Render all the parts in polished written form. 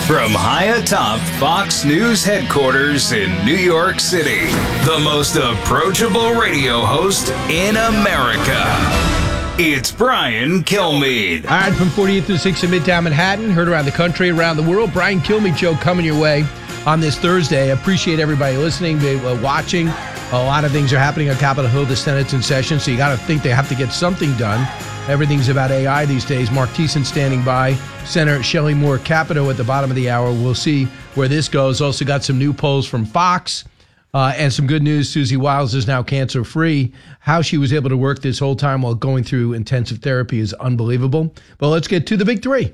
From high atop Fox News headquarters in New York City, the most approachable radio host in America. It's Brian Kilmeade. All right, from 48th through 6th in Midtown Manhattan, heard around the country, around the world. Brian Kilmeade Show coming your way on this Thursday. I appreciate everybody listening, watching. A lot of things are happening on Capitol Hill. The Senate's in session, so you got to think they have to get something done. Everything's about AI these days. Mark Thiessen standing by. Senator Shelley Moore Capito at the bottom of the hour. We'll see where this goes. Also got some new polls from Fox and some good news. Susie Wiles is now cancer-free. How she was able to work this whole time while going through intensive therapy is unbelievable. But let's get to the big three.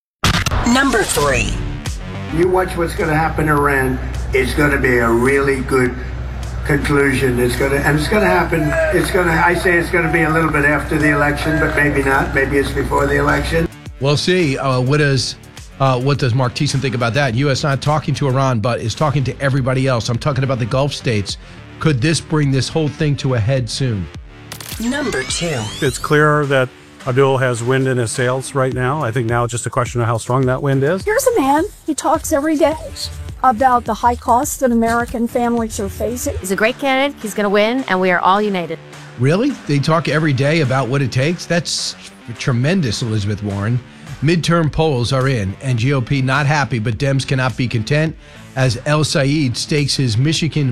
Number 3. You watch what's going to happen in Iran. It's going to be a really good conclusion. It's going to happen. I say it's going to be a little bit after the election, but maybe not. Maybe it's before the election. We'll see. What does Mark Thiessen think about that? U.S. not talking to Iran, but is talking to everybody else. I'm talking about the Gulf states. Could this bring this whole thing to a head soon? Number 2. It's clear that Abdul has wind in his sails right now. I think now it's just a question of how strong that wind is. Here's a man. He talks every day about the high costs that American families are facing. He's a great candidate. He's going to win, and we are all united. Really? They talk every day about what it takes? That's tremendous, Elizabeth Warren. Midterm polls are in, and GOP not happy, but Dems cannot be content as El Sayed takes his Michigan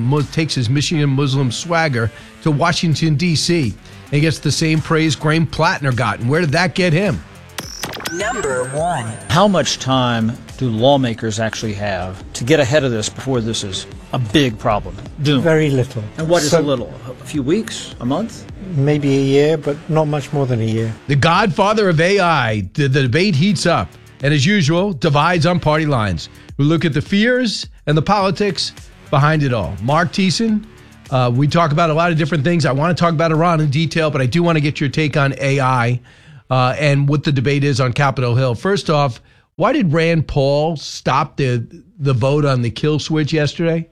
Muslim swagger to Washington, D.C. and gets the same praise Graham Plattner got. And where did that get him? Number 1. How much time do lawmakers actually have to get ahead of this before this is a big problem? Doom. Very little. And what is a little? A few weeks? A month? Maybe a year, but not much more than a year. The godfather of AI, the debate heats up, and as usual, divides on party lines. We look at the fears and the politics behind it all. Mark Thiessen, we talk about a lot of different things. I want to talk about Iran in detail, but I do want to get your take on AI and what the debate is on Capitol Hill. First off, why did Rand Paul stop the vote on the kill switch yesterday?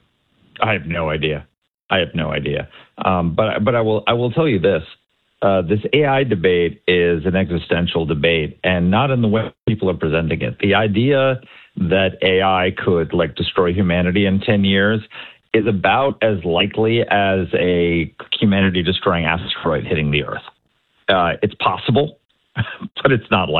I have no idea. But I will tell you this. This AI debate is an existential debate, and not in the way people are presenting it. The idea that AI could destroy humanity in 10 years is about as likely as a humanity-destroying asteroid hitting the Earth. It's possible, but it's not likely.